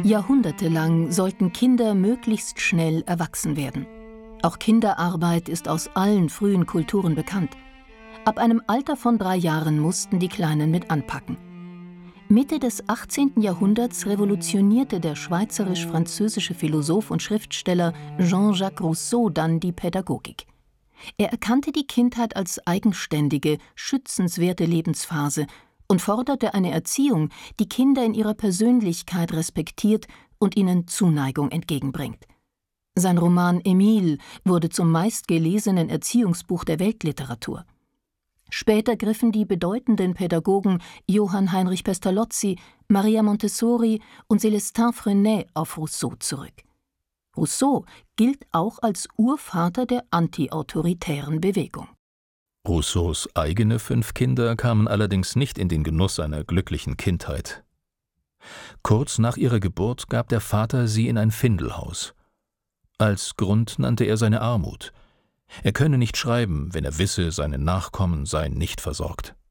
Jahrhundertelang sollten Kinder möglichst schnell erwachsen werden. Auch Kinderarbeit ist aus allen frühen Kulturen bekannt. Ab einem Alter von 3 Jahren mussten die Kleinen mit anpacken. Mitte des 18. Jahrhunderts revolutionierte der schweizerisch-französische Philosoph und Schriftsteller Jean-Jacques Rousseau dann die Pädagogik. Er erkannte die Kindheit als eigenständige, schützenswerte Lebensphase und forderte eine Erziehung, die Kinder in ihrer Persönlichkeit respektiert und ihnen Zuneigung entgegenbringt. Sein Roman Emile wurde zum meistgelesenen Erziehungsbuch der Weltliteratur. Später griffen die bedeutenden Pädagogen Johann Heinrich Pestalozzi, Maria Montessori und Célestin Freinet auf Rousseau zurück. Rousseau gilt auch als Urvater der antiautoritären Bewegung. Rousseaus eigene 5 Kinder kamen allerdings nicht in den Genuss einer glücklichen Kindheit. Kurz nach ihrer Geburt gab der Vater sie in ein Findelhaus. Als Grund nannte er seine Armut. Er könne nicht schreiben, wenn er wisse, seine Nachkommen seien nicht versorgt.